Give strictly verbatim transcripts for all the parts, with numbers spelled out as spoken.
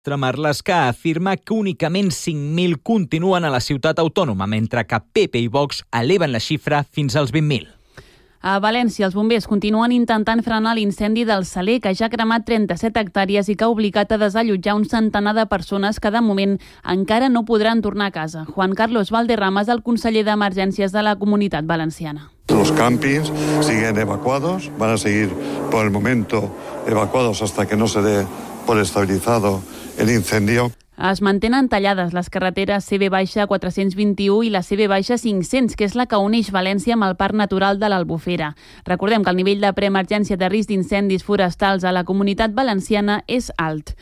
Marlaska afirma que únicament cinc mil continuen a la ciutat autònoma, mentre que P P i Vox eleven la xifra fins als vint mil. A València, els bombers continuen intentant frenar l'incendi del Saler, que ja ha cremat trenta-set hectàrees i que ha obligat a desallotjar un centenar de persones que, de moment, encara no podran tornar a casa. Juan Carlos Valderrama és el conseller d'Emergències de la Comunitat Valenciana. Los campings siguen evacuados, van a seguir por el momento evacuados hasta que no se dé por estabilizado el incendio. Es mantenen tallades les carreteres C B quatre-cents vint-i-u i la C B cinc-cents, que és la que uneix València amb el Parc Natural de l'Albufera. Recordem que el nivell de preemergència de risc d'incendis forestals a la Comunitat Valenciana és alt.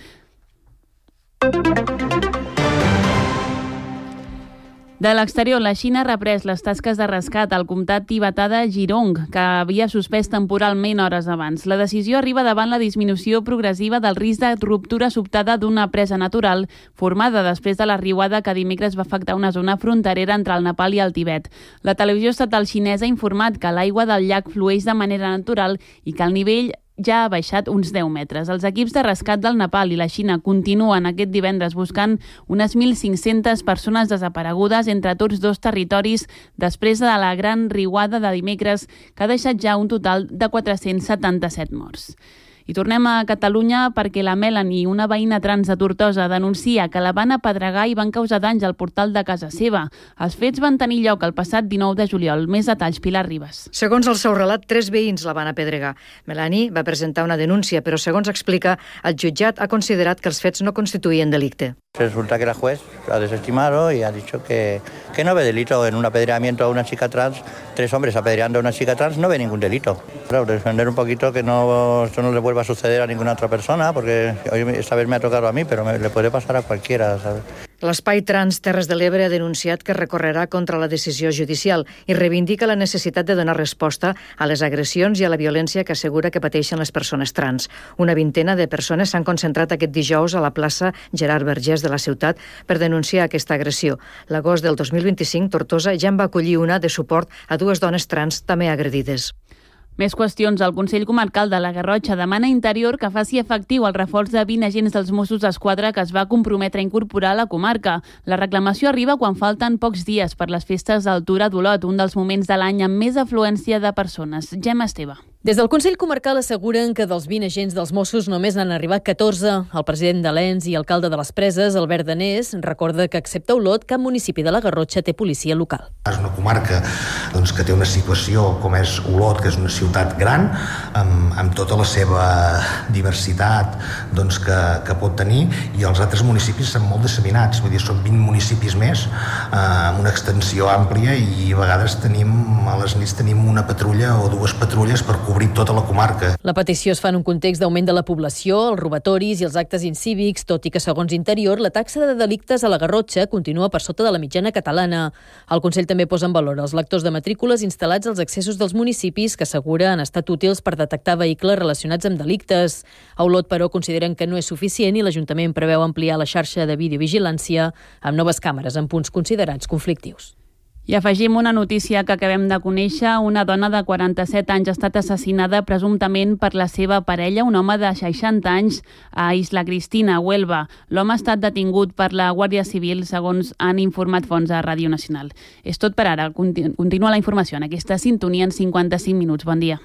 De l'exterior, la Xina ha reprès les tasques de rescat al comtat tibetà de Jirong, que havia suspès temporalment hores abans. La decisió arriba davant la disminució progressiva del risc de ruptura sobtada d'una presa natural formada després de la riuada que dimecres va afectar una zona fronterera entre el Nepal i el Tibet. La televisió estatal xinesa ha informat que l'aigua del llac flueix de manera natural i que el nivell ja ha baixat uns deu metres. Els equips de rescat del Nepal i la Xina continuen aquest divendres buscant unes mil cinc-centes persones desaparegudes entre tots dos territoris després de la gran riuada de dimecres que ha deixat ja un total de quatre-cents setanta-set morts. I tornem a Catalunya perquè la Melanie, una veïna trans de Tortosa, denuncia que la van apedregar i van causar danys al portal de casa seva. Els fets van tenir lloc el passat dinou de juliol. Més detalls, Pilar Ribas. Segons el seu relat, tres veïns la van apedregar. Melanie va presentar una denúncia, però segons explica, el jutjat ha considerat que els fets no constituïen delicte. Resulta que la juez ha desestimado y ha dicho que, que no ve delito en un apedreamiento a una chica trans. Tres hombres apedreando a una chica trans no ve ningún delito. Claro, defender un poquito que no, esto no le vuelva a suceder a ninguna otra persona, porque hoy esta vez me ha tocado a mí, pero me, le puede pasar a cualquiera, ¿sabes? L'Espai Trans Terres de l'Ebre ha denunciat que recorrerà contra la decisió judicial i reivindica la necessitat de donar resposta a les agressions i a la violència que assegura que pateixen les persones trans. Una vintena de persones s'han concentrat aquest dijous a la plaça Gerard Vergés de la ciutat per denunciar aquesta agressió. L'agost del dos mil vint-i-cinc, Tortosa ja en va acollir una de suport a dues dones trans també agredides. Més qüestions. El Consell Comarcal de la Garrotxa demana a Interior que faci efectiu el reforç de vint agents dels Mossos d'Esquadra que es va comprometre a incorporar a la comarca. La reclamació arriba quan falten pocs dies per les festes d'Altura d'Olot, un dels moments de l'any amb més afluència de persones. Gemma Esteve. Des del Consell Comarcal asseguren que dels vint agents dels Mossos només n'han arribat catorze. El president de l'E N S i alcalde de les Preses, Albert Danés, recorda que, excepte Olot, cap municipi de la Garrotxa té policia local. És una comarca doncs, que té una situació com és Olot, que és una ciutat gran, amb, amb tota la seva diversitat doncs, que, que pot tenir, i els altres municipis són molt disseminats, vull dir, són vint municipis més, eh, amb una extensió àmplia, i a vegades tenim, a les nits tenim una patrulla o dues patrulles per cobrir tota la comarca. La petició es fa en un context d'augment de la població, els robatoris i els actes incívics, tot i que, segons Interior, la taxa de delictes a la Garrotxa continua per sota de la mitjana catalana. El Consell també posa en valor els lectors de matrícules instal·lats als accessos dels municipis que assegura han estat útils per detectar vehicles relacionats amb delictes. A Olot, però, consideren que no és suficient i l'Ajuntament preveu ampliar la xarxa de videovigilància amb noves càmeres en punts considerats conflictius. I afegim una notícia que acabem de conèixer. Una dona de quaranta-set anys ha estat assassinada presumptament per la seva parella, un home de seixanta anys, a Isla Cristina, a Huelva. L'home ha estat detingut per la Guàrdia Civil, segons han informat fonts a Ràdio Nacional. És tot per ara. Continua la informació en aquesta sintonia en cinquanta-cinc minuts. Bon dia.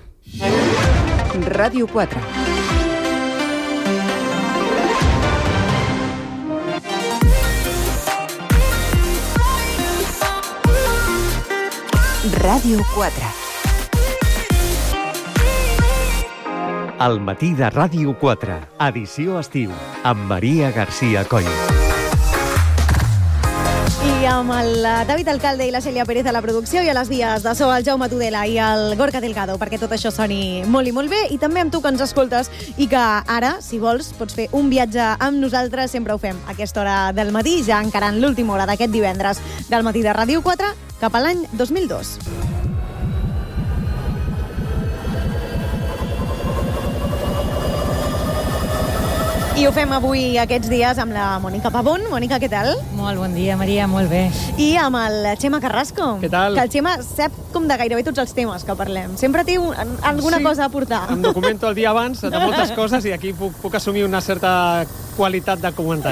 Ràdio quatre. Ràdio quatre. El matí de Ràdio quatre, edició estiu, amb Maria García Coll. I amb el David Alcalde i la Cèlia Pérez a la producció i a les vies de so, el Jaume Tudela i el Gorka Delgado, perquè tot això soni molt i molt bé, i també amb tu que ens escoltes i que ara, si vols, pots fer un viatge amb nosaltres. Sempre ho fem a aquesta hora del matí, ja encarant l'última hora d'aquest divendres del matí de Ràdio quatre, cap a l'any dos mil dos. I ho fem avui aquests dies amb la Mònica Pavón. Mònica, què tal? Molt bon dia, Maria, molt bé. I amb el Xema Carrasco. Què tal? Que el Xema sap com de gairebé tots els temes que parlem. Sempre té un, alguna sí, cosa a aportar. Em documento el dia abans de moltes coses i aquí puc, puc assumir una certa qualitat de comentari.